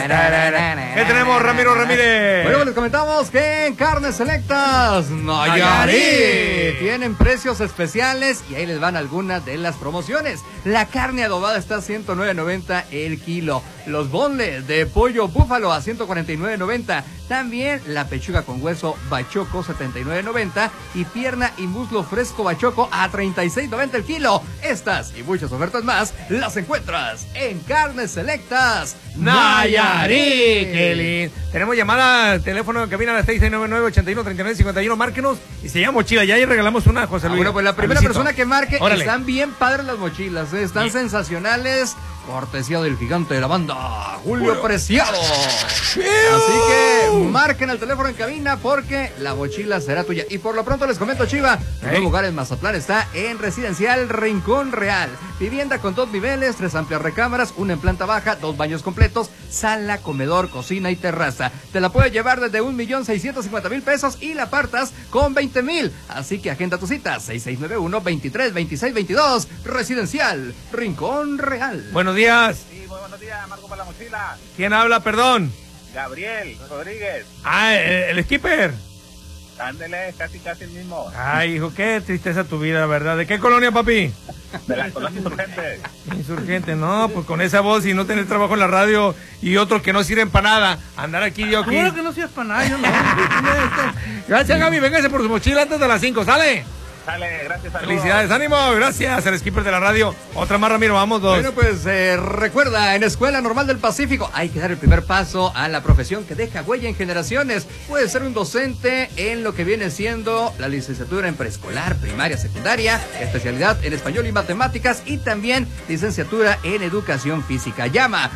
¿Qué tenemos, Ramiro Ramírez? Bueno, les comentamos que en Carnes Selectas Nayarit tienen precios especiales y ahí les van algunas de las promociones. La carne adobada está a $109.90 el kilo. Los boneless de pollo búfalo a $149.90. También la pechuga con hueso bachoco $79.90 y pierna y muslo fresco bachoco a $36.90 el kilo. Estas y muchas ofertas más las encuentras en Carnes Selectas Nayarit. ¡Qué lindo! Tenemos llamada, teléfono en cabina a las 669-8139-51. Márquenos y se llama mochila. Ya ahí regalamos una, José Luis. Bueno, pues la primera persona que marque, órale, están bien padres las mochilas, están sensacionales. Cortesía del gigante de la banda, Julio Preciado. Así que marquen el teléfono en cabina porque la mochila será tuya. Y por lo pronto les comento, Chiva, en un lugar en Mazatlán está en Residencial Rincón Real. Vivienda con 2 niveles, 3 amplias recámaras, una en planta baja, 2 baños completos, sala, comedor, cocina y terraza. Te la puedes llevar desde $1,650,000 y la apartas con $20,000. Así que agenda tu cita, 6691-232622, Residencial Rincón Real. Buenos días. Sí, muy buenos días, Marco para la mochila. ¿Quién habla, perdón? Gabriel Rodríguez. Ah, el skipper. Ándele, casi el mismo. Ay, hijo, qué tristeza tu vida, ¿verdad? ¿De qué colonia, papi? De la colonia Insurgente. Insurgente, no, pues con esa voz y no tener trabajo en la radio y otros que no sirven para nada. Andar aquí yo aquí. ¿Cómo que no sirves para nada? Yo no. Gracias, Gaby, véngase por su mochila antes de las 5, ¿sale? Sale, gracias, saludos. Felicidades, ánimo, gracias al skipper de la radio. Otra más, Ramiro, vamos, 2. Bueno, pues recuerda, en Escuela Normal del Pacífico hay que dar el primer paso a la profesión que deja huella en generaciones. Puede ser un docente en lo que viene siendo la licenciatura en preescolar, primaria, secundaria, especialidad en español y matemáticas y también licenciatura en educación física. Llama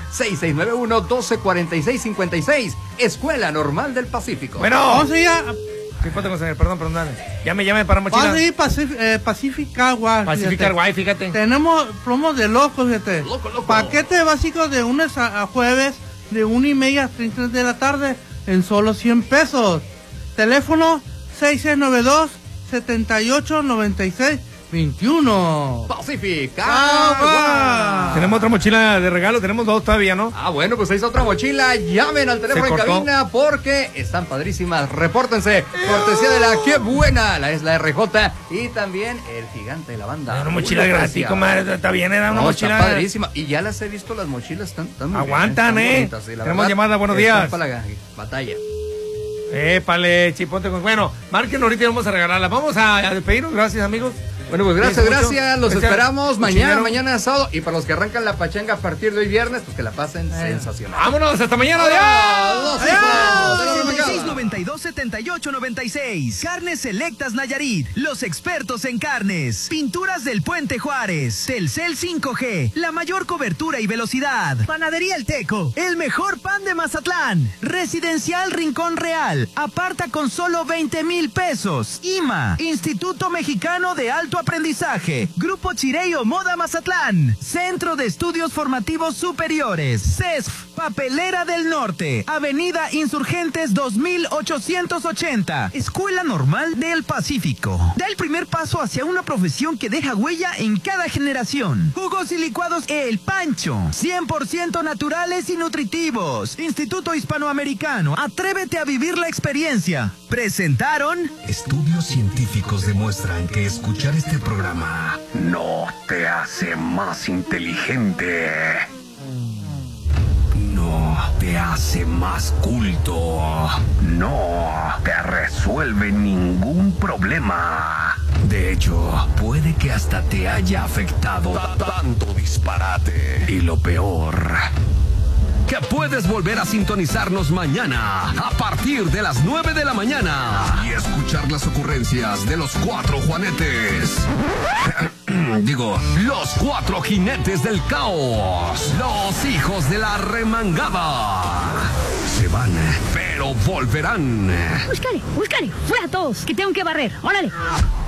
6691-124656, Escuela Normal del Pacífico. Bueno, vamos a ir a... ¿Qué pasa, conseguir? Perdón, dale. Llame para mochila. Vamos a ir Pacific Airways. Pacific Airways, fíjate. Tenemos promos de locos, fíjate. Loco. Paquete básico de lunes a jueves, de 1:30 a 3 de la tarde, en solo $100. Teléfono 6692-789621. Pacific Airways. Tenemos otra mochila de regalo, tenemos 2 todavía, ¿no? Bueno, pues ahí está otra mochila. Llamen al teléfono en cabina porque están padrísimas. Repórtense. Cortesía de la Qué Buena, es la RJ y también el gigante de la banda. Una mochila gratis, comadre, está bien, era una mochila. Está padrísima. Y ya las he visto, las mochilas están muy aguantan, bien, están bonitas, sí, tenemos llamada, buenos días. Para la batalla. Épale, chipote. Bueno, marquen ahorita y vamos a regalarla. Vamos a despedirnos, gracias, amigos. Bueno, pues gracias, los esperamos mañana sábado, y para los que arrancan la pachanga a partir de hoy viernes, pues que la pasen sensacional. Vámonos, hasta mañana, adiós. 9692-7896. Carnes Selectas Nayarit, los expertos en carnes. Pinturas del Puente Juárez, Telcel 5G, la mayor cobertura y velocidad. Panadería El Teco, el mejor pan de Mazatlán. Residencial Rincón Real, aparta con solo $20,000. IMA, Instituto Mexicano de Alto Aprendizaje. Grupo Chireo Moda Mazatlán. Centro de Estudios Formativos Superiores. CESF, Papelera del Norte. Avenida Insurgentes 2880. Escuela Normal del Pacífico. Da el primer paso hacia una profesión que deja huella en cada generación. Jugos y licuados El Pancho. 100% naturales y nutritivos. Instituto Hispanoamericano. Atrévete a vivir la experiencia. Presentaron... Estudios científicos demuestran que escuchar este programa no te hace más inteligente. No te hace más culto. No te resuelve ningún problema. De hecho, puede que hasta te haya afectado tanto disparate. Y lo peor, que puedes volver a sintonizarnos mañana a partir de las 9 de la mañana y escuchar las ocurrencias de los 4 Juanetes. Digo, los 4 jinetes del caos, los hijos de la remangada. Se van, pero volverán. Búscale, fuera todos, que tengo que barrer, órale.